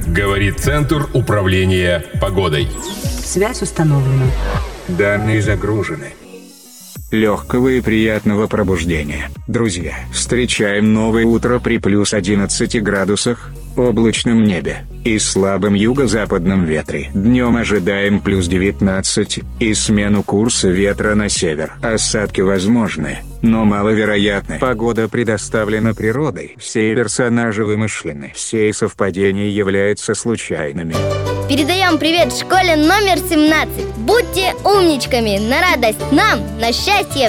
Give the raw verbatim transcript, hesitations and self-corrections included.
Говорит Центр управления погодой. Связь установлена. Данные загружены. Легкого и приятного пробуждения, друзья. Встречаем новое утро при плюс одиннадцати градусах, облачном небе и слабом юго-западном ветре. Днем ожидаем плюс девятнадцать и смену курса ветра на север. Осадки возможны, но маловероятны. Погода предоставлена природой. Все персонажи вымышлены. Все совпадения являются случайными. Передаем привет школе номер семнадцать. Будьте умничками, на радость нам, на счастье